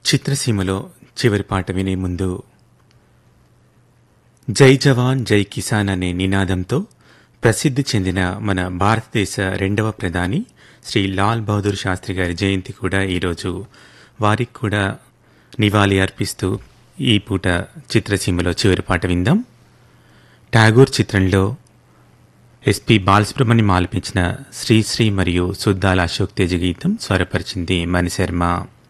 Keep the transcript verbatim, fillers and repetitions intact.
చిత్రసీమలో చివరి పాట వినే ముందు జై జవాన్ జై కిసాన్ అనే నినాదంతో ప్రసిద్ధి చెందిన మన భారతదేశ రెండవ ప్రధాని శ్రీ లాల్ బహదూర్ శాస్త్రి గారి జయంతి కూడా ఈరోజు. వారికి కూడా నివాళి అర్పిస్తూ ఈ పూట చిత్రసీమలో చివరి పాట విందాం. ఠాగూర్ చిత్రంలో ఎస్పి బాలసుబ్రహ్మణ్యం ఆలపించిన శ్రీశ్రీ మరియు సుద్దాల అశోక్ తేజ గీతం స్వరపరిచింది మణిశర్మ.